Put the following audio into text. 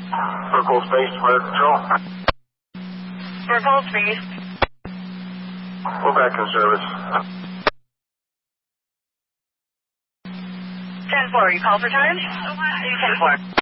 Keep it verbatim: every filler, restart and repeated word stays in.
Circle Space, Fire Control. Circle Space. We're back in service. ten four, you call for time? ten four.